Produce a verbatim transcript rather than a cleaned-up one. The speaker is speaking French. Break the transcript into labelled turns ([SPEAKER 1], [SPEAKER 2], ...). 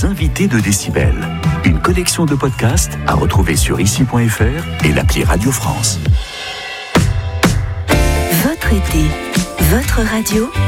[SPEAKER 1] les invités de Décibel. Une collection de podcasts à retrouver sur ici point f r et l'appli Radio France.
[SPEAKER 2] Votre été, votre radio.